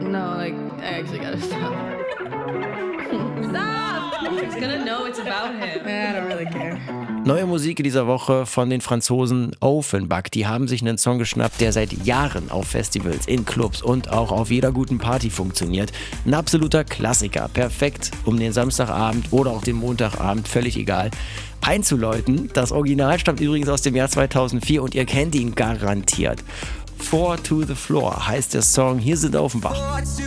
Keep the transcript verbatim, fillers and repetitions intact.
no, like, I actually gotta stop. Stop! He's gonna know it's about him. I don't really care. Neue Musik in dieser Woche von den Franzosen Offenbach. Die haben sich einen Song geschnappt, der seit Jahren auf Festivals, in Clubs und auch auf jeder guten Party funktioniert. Ein absoluter Klassiker. Perfekt, um den Samstagabend oder auch den Montagabend, völlig egal, einzuläuten. Das Original stammt übrigens aus dem Jahr zweitausendvier und ihr kennt ihn garantiert. Four to the Floor heißt der Song. Hier sind Offenbach.